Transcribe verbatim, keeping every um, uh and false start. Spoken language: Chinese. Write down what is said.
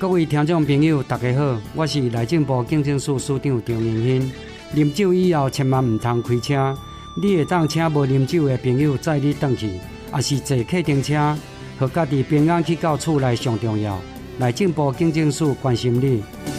各位听众朋友，大家好，我是内政部警政署署长张荣兴。啉酒以后，千万唔通开车。你会当请无啉酒的朋友载你返去，也是坐客停车，和家己平安去到厝内上重要。内政部警政署关心你。